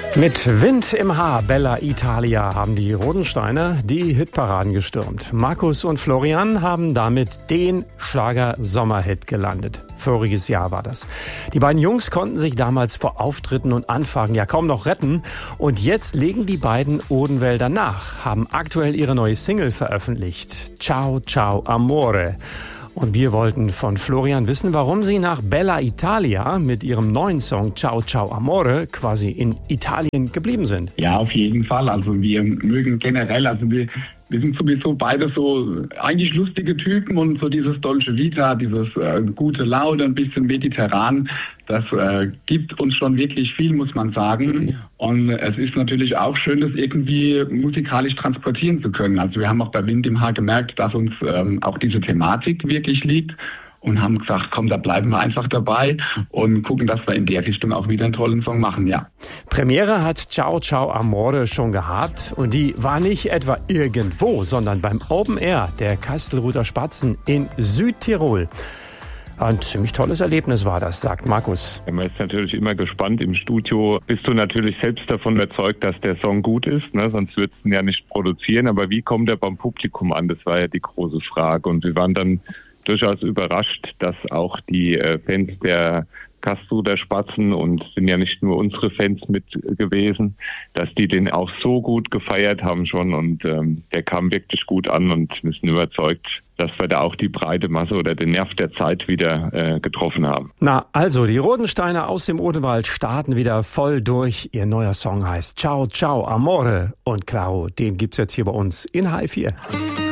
Mit Wind im Haar, Bella Italia, haben die Rodensteiner die Hitparaden gestürmt. Markus und Florian haben damit den Schlager-Sommerhit gelandet. Voriges Jahr war das. Die beiden Jungs konnten sich damals vor Auftritten und Anfragen ja kaum noch retten. Und jetzt legen die beiden Odenwälder nach, haben aktuell ihre neue Single veröffentlicht. Ciao, ciao, amore. Und wir wollten von Florian wissen, warum sie nach Bella Italia mit ihrem neuen Song Ciao Ciao Amore quasi in Italien geblieben sind. Ja, auf jeden Fall. Also wir mögen generell, wir sind sowieso beide so eigentlich lustige Typen und so dieses Dolce Vita, dieses gute Laune, ein bisschen mediterran, das gibt uns schon wirklich viel, muss man sagen. Und es ist natürlich auch schön, das irgendwie musikalisch transportieren zu können. Also wir haben auch bei Wind im Haar gemerkt, dass uns auch diese Thematik wirklich liegt. Und haben gesagt, komm, da bleiben wir einfach dabei und gucken, dass wir in der Richtung auch wieder einen tollen Song machen, ja. Premiere hat Ciao Ciao Amore schon gehabt und die war nicht etwa irgendwo, sondern beim Open Air der Kastelruther Spatzen in Südtirol. Ein ziemlich tolles Erlebnis war das, sagt Markus. Man ist natürlich immer gespannt. Im Studio bist du natürlich selbst davon überzeugt, dass der Song gut ist, ne? Sonst würdest du ihn ja nicht produzieren. Aber wie kommt er beim Publikum an? Das war ja die große Frage. Und wir waren dann durchaus überrascht, dass auch die Fans der Kastelruther Spatzen, und sind ja nicht nur unsere Fans mit gewesen, dass die den auch so gut gefeiert haben schon, und der kam wirklich gut an, und wir sind überzeugt, dass wir da auch die breite Masse oder den Nerv der Zeit wieder getroffen haben. Na, also die Rodensteiner aus dem Odenwald starten wieder voll durch. Ihr neuer Song heißt Ciao Ciao Amore, und Claro, den gibt's jetzt hier bei uns in H4.